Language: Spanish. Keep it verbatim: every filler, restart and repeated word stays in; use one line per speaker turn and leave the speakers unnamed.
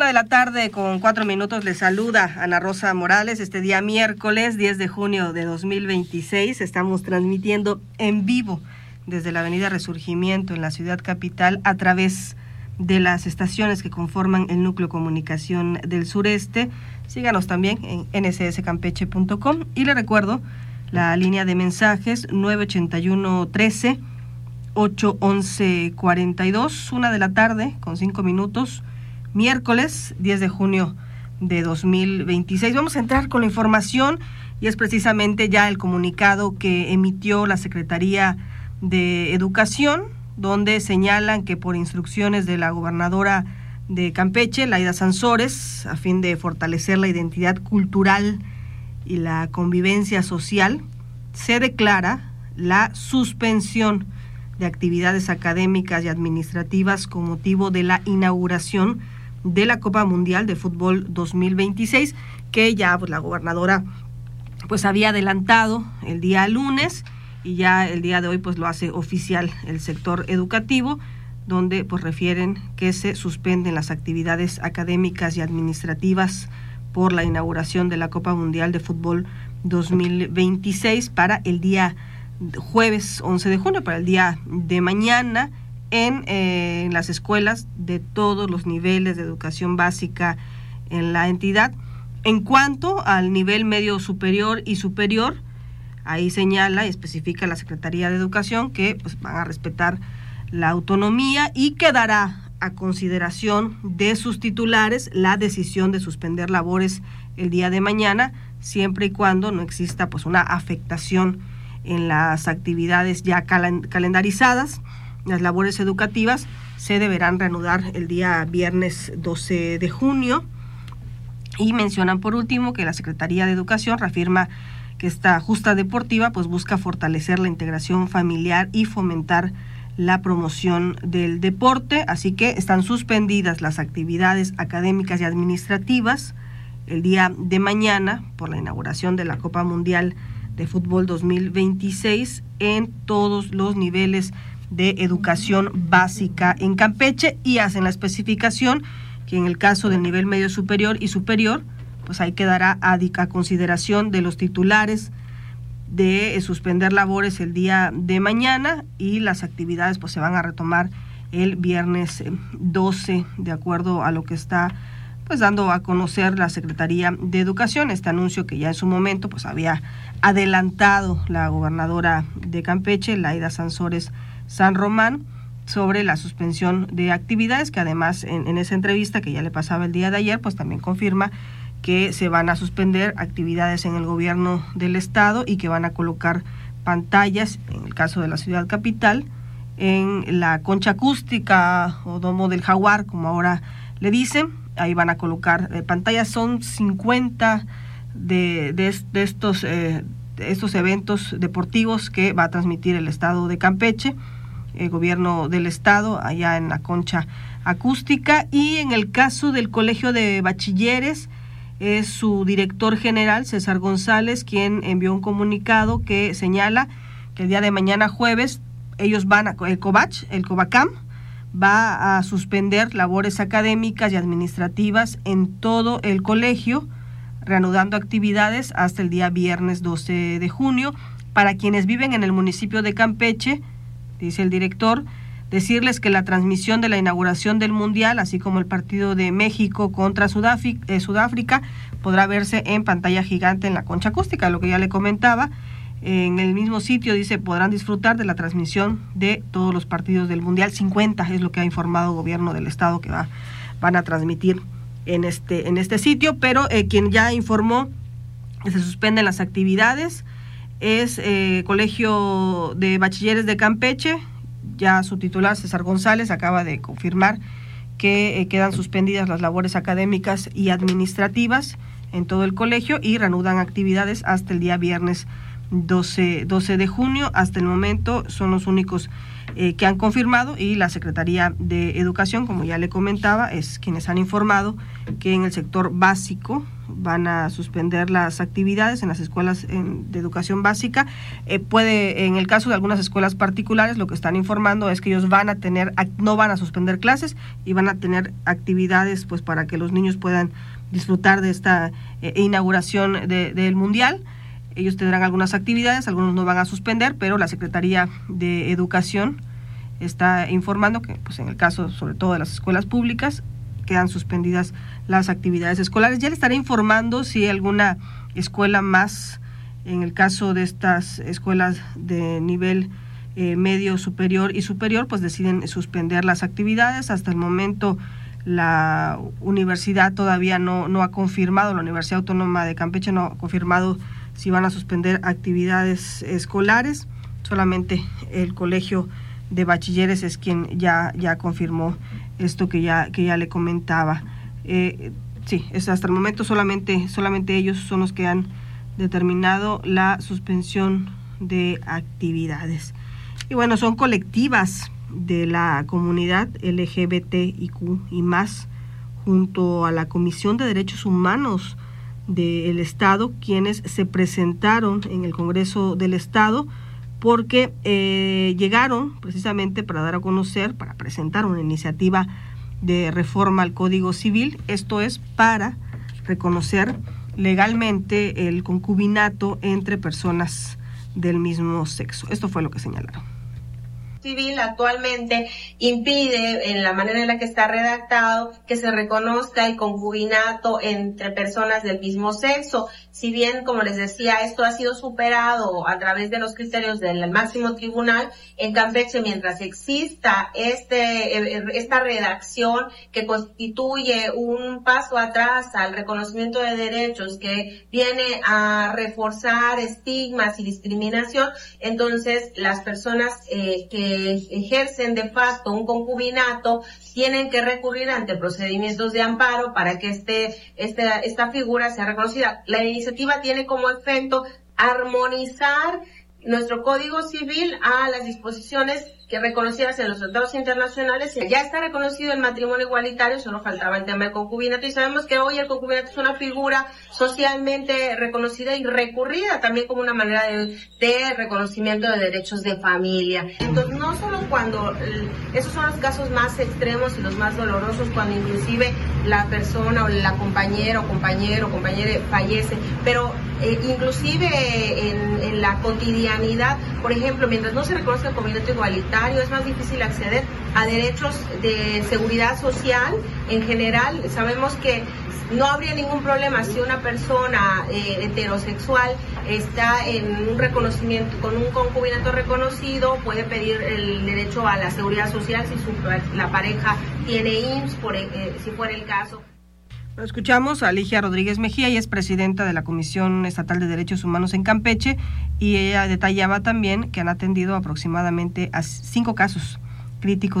Una de la tarde con cuatro minutos les saluda Ana Rosa Morales. Este día miércoles diez de junio de dos mil veintiséis estamos transmitiendo en vivo desde la avenida Resurgimiento en la ciudad capital a través de las estaciones que conforman el núcleo comunicación del sureste. Síganos también en ene ese ese campeche punto com y le recuerdo la línea de mensajes nueve ochenta y uno trece ocho once cuarenta y dos, una de la tarde con cinco minutos. Miércoles diez de junio de dos mil veintiséis. Vamos a entrar con la información y es precisamente ya el comunicado que emitió la Secretaría de Educación, donde señalan que por instrucciones de la gobernadora de Campeche, Laida Sansores, a fin de fortalecer la identidad cultural y la convivencia social, se declara la suspensión de actividades académicas y administrativas con motivo de la inauguración de la Copa Mundial de Fútbol dos mil veintiséis, que ya pues, la gobernadora pues había adelantado el día lunes y ya el día de hoy pues lo hace oficial el sector educativo, donde pues refieren que se suspenden las actividades académicas y administrativas por la inauguración de la Copa Mundial de Fútbol dos mil veintiséis para el día jueves once de junio, para el día de mañana, en, eh, en las escuelas de todos los niveles de educación básica en la entidad. En cuanto al nivel medio superior y superior, ahí señala y especifica la Secretaría de Educación que pues, van a respetar la autonomía y quedará a consideración de sus titulares la decisión de suspender labores el día de mañana, siempre y cuando no exista pues una afectación en las actividades ya calen- calendarizadas. Las labores educativas se deberán reanudar el día viernes doce de junio y mencionan por último que la Secretaría de Educación reafirma que esta justa deportiva pues busca fortalecer la integración familiar y fomentar la promoción del deporte, así que están suspendidas las actividades académicas y administrativas el día de mañana por la inauguración de la Copa Mundial de Fútbol dos mil veintiséis en todos los niveles de educación básica en Campeche, y hacen la especificación que en el caso del nivel medio superior y superior, pues ahí quedará a, a consideración de los titulares de eh, suspender labores el día de mañana, y las actividades pues se van a retomar el viernes eh, doce, de acuerdo a lo que está pues dando a conocer la Secretaría de Educación. Este anuncio que ya en su momento pues había adelantado la gobernadora de Campeche, Laida Sansores San Román, sobre la suspensión de actividades, que además en, en esa entrevista que ya le pasaba el día de ayer, pues también confirma que se van a suspender actividades en el gobierno del estado y que van a colocar pantallas, en el caso de la ciudad capital, en la concha acústica o domo del jaguar, como ahora le dicen. Ahí van a colocar eh, pantallas, son cincuenta de, de, de estos eh, de estos eventos deportivos que va a transmitir el estado de Campeche, el gobierno del estado, allá en la concha acústica. Y en el caso del Colegio de Bachilleres, es su director general, César González, quien envió un comunicado que señala que el día de mañana jueves ellos van a, el COBACH, el COBACAM, va a suspender labores académicas y administrativas en todo el colegio, reanudando actividades hasta el día viernes doce de junio. Para quienes viven en el municipio de Campeche, dice el director, decirles que la transmisión de la inauguración del Mundial, así como el partido de México contra Sudáfrica, eh, Sudáfrica, podrá verse en pantalla gigante en la concha acústica, lo que ya le comentaba. En el mismo sitio, dice, podrán disfrutar de la transmisión de todos los partidos del Mundial. cincuenta es lo que ha informado el gobierno del estado que va, van a transmitir en este, en este sitio, pero eh, quien ya informó que se suspenden las actividades es eh, Colegio de Bachilleres de Campeche. Ya su titular, César González, acaba de confirmar que eh, quedan suspendidas las labores académicas y administrativas en todo el colegio y reanudan actividades hasta el día viernes doce de junio. Hasta el momento son los únicos eh, que han confirmado, y la Secretaría de Educación, como ya le comentaba, es quienes han informado que en el sector básico van a suspender las actividades en las escuelas en, de educación básica. Eh, puede, en el caso de algunas escuelas particulares, lo que están informando es que ellos van a tener, no van a suspender clases y van a tener actividades pues para que los niños puedan disfrutar de esta eh, inauguración de, del Mundial. Ellos tendrán algunas actividades, algunos no van a suspender, pero la Secretaría de Educación está informando que pues en el caso sobre todo de las escuelas públicas quedan suspendidas las actividades escolares. Ya le estaré informando si alguna escuela más, en el caso de estas escuelas de nivel eh, medio, superior y superior, pues deciden suspender las actividades. Hasta el momento la universidad todavía no, no ha confirmado, la Universidad Autónoma de Campeche no ha confirmado si van a suspender actividades escolares. Solamente el Colegio de Bachilleres es quien ya, ya confirmó esto que ya, que ya le comentaba. Eh, sí, es hasta el momento solamente, solamente ellos son los que han determinado la suspensión de actividades. Y bueno, son colectivas de la comunidad L G B T I Q y más, junto a la Comisión de Derechos Humanos del Estado, quienes se presentaron en el Congreso del Estado porque eh, llegaron precisamente para dar a conocer, para presentar una iniciativa de reforma al Código Civil. Esto es para reconocer legalmente el concubinato entre personas del mismo sexo. Esto fue lo que señalaron.
Civil actualmente impide, en la manera en la que está redactado, que se reconozca el concubinato entre personas del mismo sexo. Si bien, como les decía, esto ha sido superado a través de los criterios del máximo tribunal, en Campeche, mientras exista este esta redacción que constituye un paso atrás al reconocimiento de derechos, que viene a reforzar estigmas y discriminación, entonces las personas eh, que ejercen de facto un concubinato tienen que recurrir ante procedimientos de amparo para que este, este, esta figura sea reconocida. La iniciativa tiene como efecto armonizar nuestro Código Civil a las disposiciones que reconocidas en los tratados internacionales. Ya está reconocido el matrimonio igualitario, solo faltaba el tema del concubinato, y sabemos que hoy el concubinato es una figura socialmente reconocida y recurrida también como una manera de, de reconocimiento de derechos de familia. Entonces, no solo cuando, esos son los casos más extremos y los más dolorosos, cuando inclusive la persona o la compañera o compañero o compañera fallece, pero eh, inclusive en, en la cotidianidad, por ejemplo, mientras no se reconoce el concubinato igualitario, es más difícil acceder a derechos de seguridad social. En general, sabemos que no habría ningún problema si una persona eh, heterosexual está en un reconocimiento, con un concubinato reconocido, puede pedir el derecho a la seguridad social si su, la pareja tiene I M S S, por, eh, si fuera el caso.
Escuchamos a Ligia Rodríguez Mejía, ella es presidenta de la Comisión Estatal de Derechos Humanos en Campeche, y ella detallaba también que han atendido aproximadamente a cinco casos críticos